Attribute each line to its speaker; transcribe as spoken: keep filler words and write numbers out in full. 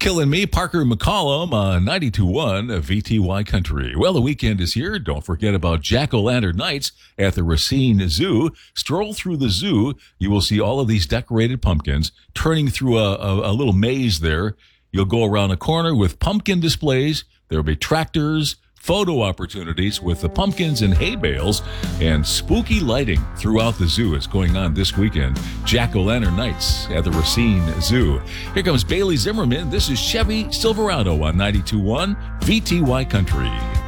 Speaker 1: Killing me, Parker McCollum on ninety-two point one V T Y Country. Well, the weekend is here. Don't forget about Jack-O-Lantern Nights at the Racine Zoo. Stroll through the zoo. You will see all of these decorated pumpkins turning through a, a, a little maze there. You'll go around a corner with pumpkin displays. There will be tractors, photo opportunities with the pumpkins and hay bales, and spooky lighting throughout the zoo is going on this weekend. Jack-O-Lantern Nights at the Racine Zoo. Here comes Bailey Zimmerman. This is Chevy Silverado on ninety-two point one V T Y Country.